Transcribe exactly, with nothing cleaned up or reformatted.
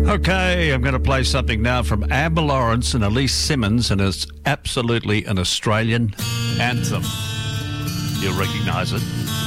Okay, I'm going to play something now from Amber Lawrence and Elise Simmons, and it's absolutely an Australian anthem. You'll recognise it.